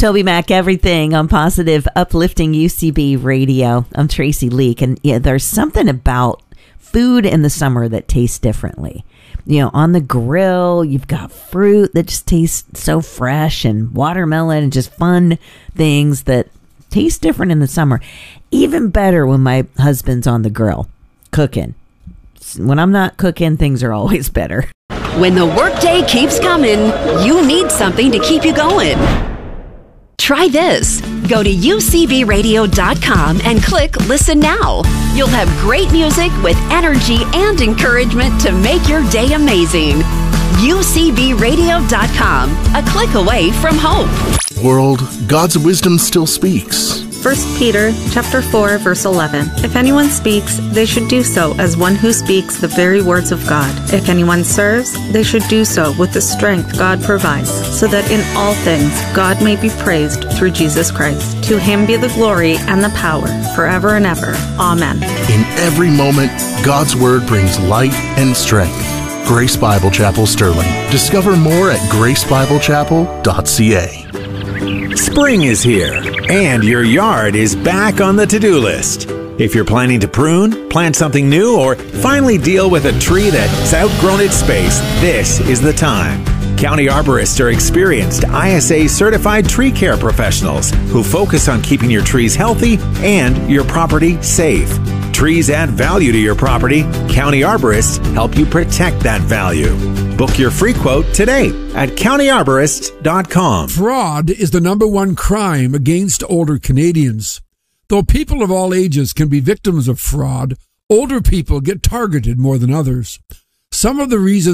Toby Mac, everything on Positive Uplifting UCB Radio. I'm Tracy Leak, and yeah, there's something about food in the summer that tastes differently. You know, on the grill, you've got fruit that just tastes so fresh, and watermelon, and just fun things that taste different in the summer. Even better when my husband's on the grill cooking. When I'm not cooking, things are always better. When the workday keeps coming, you need something to keep you going. Try this. Go to ucbradio.com and click Listen Now. You'll have great music with energy and encouragement to make your day amazing. ucbradio.com, a click away from hope. World, God's wisdom still speaks. 1 Peter chapter 4, verse 11. If anyone speaks, they should do so as one who speaks the very words of God. If anyone serves, they should do so with the strength God provides, so that in all things God may be praised through Jesus Christ. To him be the glory and the power forever and ever. Amen. In every moment, God's Word brings light and strength. Grace Bible Chapel Sterling. Discover more at gracebiblechapel.ca. Spring is here, and your yard is back on the to-do list. If you're planning to prune, plant something new, or finally deal with a tree that's outgrown its space, this is the time. County arborists are experienced ISA-certified tree care professionals who focus on keeping your trees healthy and your property safe. Trees add value to your property. County arborists help you protect that value. Book your free quote today at countyarborists.com. Fraud is the number one crime against older Canadians. Though people of all ages can be victims of fraud, older people get targeted more than others. Some of the reasons